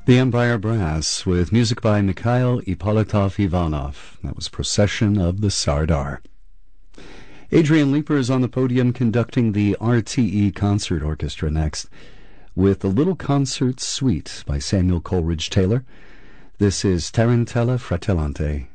The Empire Brass with music by Mikhail Ippolitov-Ivanov. That was Procession of the Sardar. Adrian Leeper is on the podium conducting the RTE Concert Orchestra next with the Little Concert Suite by Samuel Coleridge Taylor. This is Tarantella Fratellante.